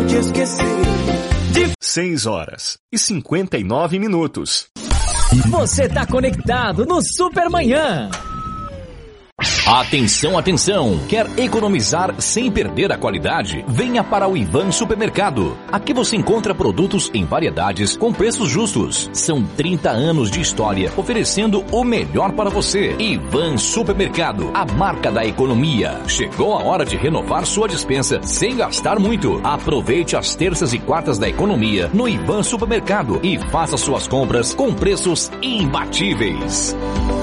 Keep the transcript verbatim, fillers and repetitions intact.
te esquecer. De... seis horas e cinquenta e nove minutos. Você tá conectado no Supermanhã. Atenção, atenção! Quer economizar sem perder a qualidade? Venha para o Ivan Supermercado. Aqui você encontra produtos em variedades com preços justos. São trinta anos de história oferecendo o melhor para você. Ivan Supermercado, a marca da economia. Chegou a hora de renovar sua despensa sem gastar muito. Aproveite as terças e quartas da economia no Ivan Supermercado e faça suas compras com preços imbatíveis.